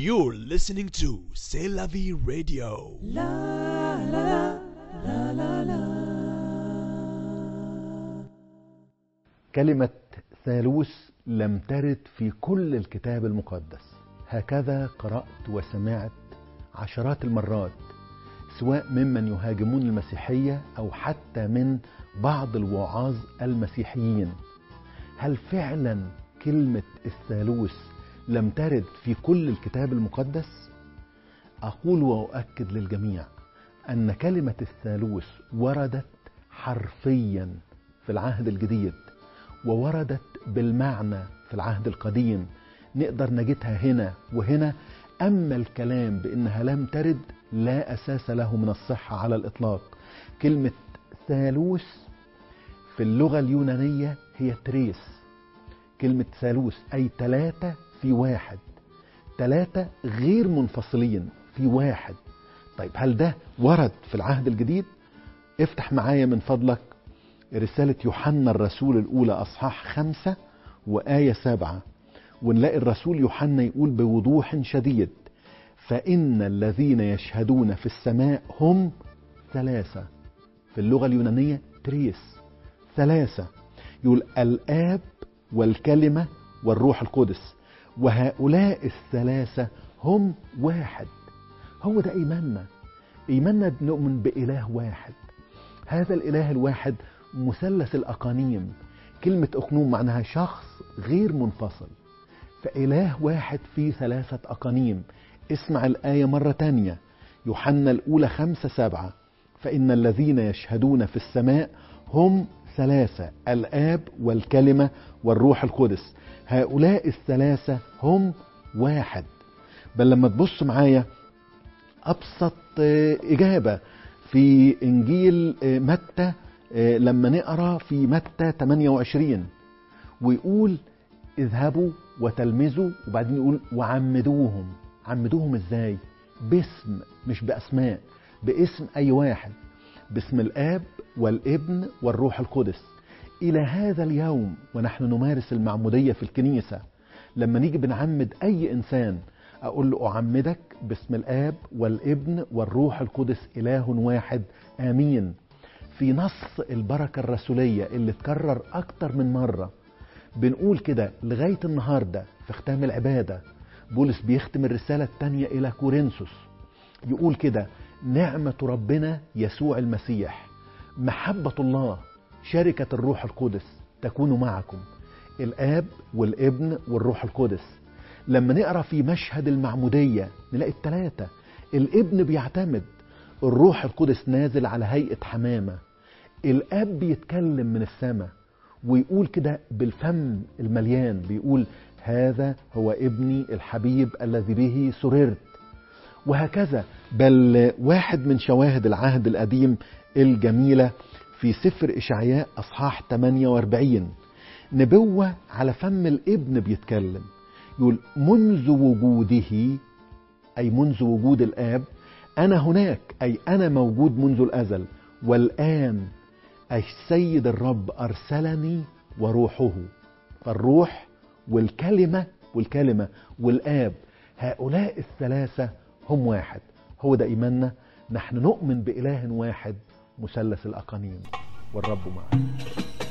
You're listening to C'est la vie radio. كلمة ثالوث لم ترد في كل الكتاب المقدس. هكذا قرأت وسمعت عشرات المرات، سواء ممن يهاجمون المسيحية أو حتى من بعض الوعاظ المسيحيين. هل فعلا كلمة الثالوث لم ترد في كل الكتاب المقدس؟ أقول وأؤكد للجميع أن كلمة الثالوث وردت حرفيا في العهد الجديد، ووردت بالمعنى في العهد القديم. نقدر نجدها هنا وهنا. أما الكلام بأنها لم ترد لا أساس له من الصحة على الإطلاق. كلمة ثالوث في اللغة اليونانية هي تريس. كلمة ثالوث أي ثلاثة في واحد، ثلاثة غير منفصلين في واحد. طيب هل ده ورد في العهد الجديد؟ افتح معايا من فضلك رسالة يوحنا الرسول الأولى أصحاح 5 وآية 7، ونلاقي الرسول يوحنا يقول بوضوح شديد: فإن الذين يشهدون في السماء هم ثلاثة. في اللغة اليونانية تريس، ثلاثة. يقول الآب والكلمة والروح القدس، وهؤلاء الثلاثة هم واحد. هو ده إيماننا. إيماننا بنؤمن بإله واحد. هذا الإله الواحد مثلث الأقانيم. كلمة أقنوم معناها شخص غير منفصل، فإله واحد فيه ثلاثة أقانيم. اسمع الآية مرة تانية، يوحنا الأولى 5:7: فإن الذين يشهدون في السماء هم ثلاثة، الآب والكلمة والروح القدس، هؤلاء الثلاثة هم واحد. بل لما تبص معايا أبسط إجابة في إنجيل متى، لما نقرأ في متى 28 ويقول اذهبوا وتلمذوا، وبعدين يقول وعمدوهم. عمدوهم ازاي؟ باسم، مش بأسماء، باسم أي واحد، باسم الآب والابن والروح القدس. إلى هذا اليوم ونحن نمارس المعمودية في الكنيسة، لما نيجي بنعمد أي إنسان أقول له أعمدك باسم الآب والابن والروح القدس إله واحد، آمين. في نص البركة الرسولية اللي اتكرر أكتر من مرة بنقول كده لغاية النهاردة في ختام العبادة. بولس بيختم الرسالة الثانية إلى كورنثوس يقول كده: نعمة ربنا يسوع المسيح، محبة الله، شركة الروح القدس تكون معكم. الآب والابن والروح القدس. لما نقرأ في مشهد المعمودية نلاقي الثلاثة. الابن بيعتمد، الروح القدس نازل على هيئة حمامة، الآب بيتكلم من السماء ويقول كده بالفم المليان، بيقول هذا هو ابني الحبيب الذي به سررت. وهكذا. بل واحد من شواهد العهد القديم الجميلة في سفر إشعياء أصحاح 48، نبوة على فم الابن بيتكلم، يقول منذ وجوده، أي منذ وجود الآب، أنا هناك، أي أنا موجود منذ الأزل، والآن أي السيد الرب أرسلني وروحه. فالروح والكلمة والآب، هؤلاء الثلاثة هم واحد. هو ده إيماننا. نحن نؤمن بإله واحد مثلث الأقانيم، والرب معنا.